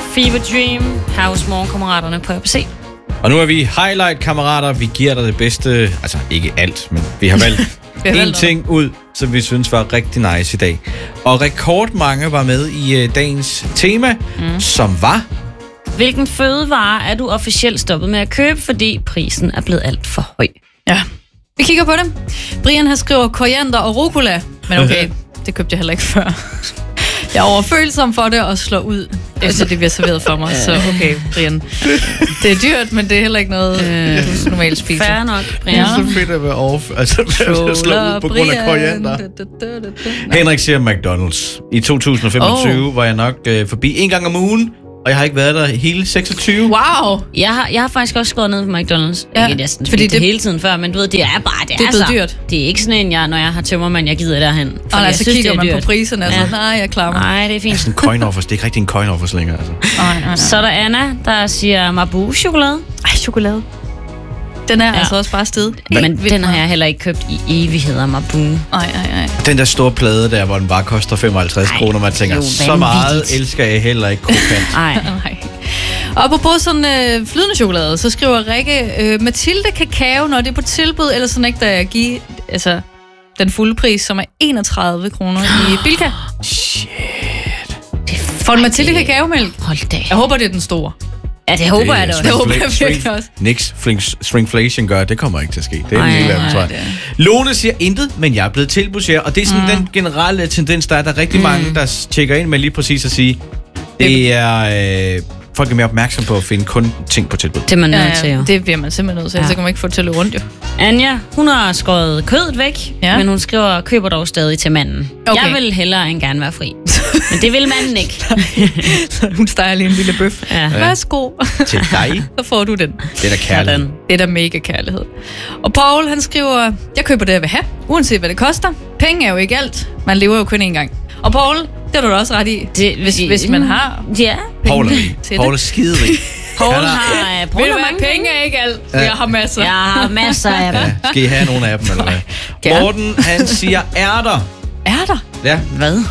Fever Dream, House Morgenkammeraterne på ABC. Og nu er vi highlight-kammerater. Vi giver dig det bedste, altså ikke alt, men vi har valgt en ting ud, som vi synes var rigtig nice i dag. Og rekordmange var med i dagens tema, som var... Hvilken fødevare er du officielt stoppet med at købe, fordi prisen er blevet alt for høj? Ja, vi kigger på det. Brian har skrevet koriander og rucola, men okay, det købte jeg heller ikke før. Jeg er overfølsom for det og slår ud, efter det bliver serveret for mig. Så okay, Brian. Det er dyrt, men det er heller ikke noget, du normalt spiser. Fair nok, Brian. Det er så fedt at være off. Altså, at slå ud på grund af koriander. Henrik siger McDonald's. I 2025 var jeg nok forbi en gang om ugen, og jeg har ikke været der hele 26. Wow! Jeg har faktisk også skåret ned på McDonald's. Ja, ikke næsten, fordi det hele tiden før, men du ved, det er bare, det er blevet dyrt. Det er ikke sådan en, når jeg har tømmermand, jeg gider derhen. Og så kigger man på priserne og nej, jeg klarer mig. Nej, det er fint. Det er sådan en coin-offers, det er ikke rigtig en coin-offers længere. Altså. Nej. Så er der Anna, der siger Mabou-chokolade. Ej, chokolade. Den er altså også bare sted. Men den har jeg heller ikke købt i evigheder, Mabou. Nej. Den der store plade der, hvor den bare koster 55 kroner, man tænker, så meget elsker jeg heller ikke krokant. Nej. Og på sådan flydende chokolade, så skriver Rikke, Mathilde kakao, når det er på tilbud, eller sådan ikke, der jeg give den fulde pris, som er 31 kroner i Bilka. Shit. For en Mathilde kakaomælk. Hold da. Jeg håber, det er den store. Ja, det håber jeg da også. Det håber jeg virkelig også. Niks shrinkflation gør, det kommer ikke til at ske. Det er en lille af dem, tror jeg. Lone siger intet, men jeg er blevet tilbudsjærer. Og det er sådan den generelle tendens, der er rigtig mange, der tjekker ind med lige præcis at sige, det er... folk er mere opmærksom på at finde kun ting på tilbud. Det er man nødt til, jo. Det bliver man simpelthen nødt til, så kan man ikke få det til at løbe rundt, jo. Anja, hun har skåret kødet væk, men hun køber dog stadig til manden. Okay. Jeg vil hellere end gerne være fri. Men det vil manden ikke. Hun steger lige en lille bøf. Ja. Værsgo. Til dig. Så får du den. Det er da kærlighed. Det er da mega kærlighed. Og Paul, han skriver, jeg køber det, jeg vil have, uanset hvad det koster. Penge er jo ikke alt. Man lever jo kun én gang. Og Paul, det er du da også ret i. Hvis man har penge Paul er skiderig. Paul har mange penge er ikke alt. Jeg har masser. Jeg har masser af dem. Skal I have nogle af dem, eller hvad? Morten, han siger ærter. Ærter? Ja. Hvad?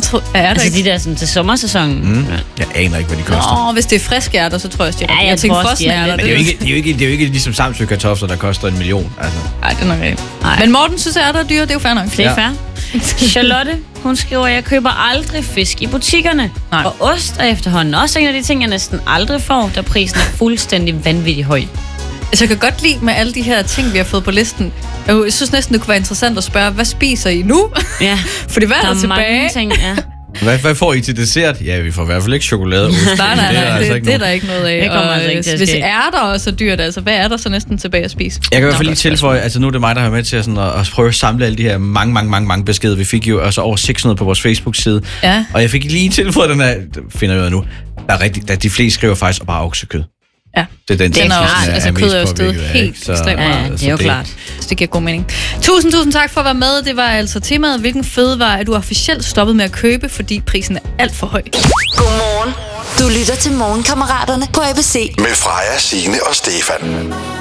Altså de der sådan, til sommersæsonen. Jeg aner ikke, hvad de koster. Hvis det er friske ærter, så tror jeg også, jeg tænker frostnærter. Men det er jo ikke ligesom Samsø kartofler, der koster 1 million. Altså. Nej, det er nok rigtigt. Men Morten synes, ærter er dyre, det er jo fair nok. Det er fair. Charlotte, hun skriver, jeg køber aldrig fisk i butikkerne. Nej. Og ost er efterhånden også en af de ting, jeg næsten aldrig får, da prisen er fuldstændig vanvittig høj. Altså, jeg kan godt lide med alle de her ting, vi har fået på listen. Jeg synes næsten, det kunne være interessant at spørge, hvad spiser I nu? Ja. Fordi hvad er der tilbage? Mange ting, ja. Hvad får I til dessert? Ja, vi får i hvert fald ikke chokolade og ost. Nej, det er der ikke noget af. Det kommer altså ikke til at ske. Hvis ærter også er dyrt, altså, hvad er der så næsten tilbage at spise? Jeg kan i hvert fald lige tilføje, altså nu er det mig, der har med til at prøve at samle alle de her mange beskeder. Vi fik jo altså over 600 på vores Facebook-side. Ja. Og jeg fik lige tilføjet den her, finder jeg ud af nu, der de fleste skriver faktisk bare oksekød. Ja, det er den ting, altså kød er jo stedet helt ekstremt meget. Det er jo klart. Så det giver god mening. Tusind tak for at være med. Det var altså temaet, hvilken fødevare er du officielt stoppet med at købe, fordi prisen er alt for høj. Godmorgen. Du lytter til Morgenkammeraterne på ABC. Med Freja, Signe og Stefan.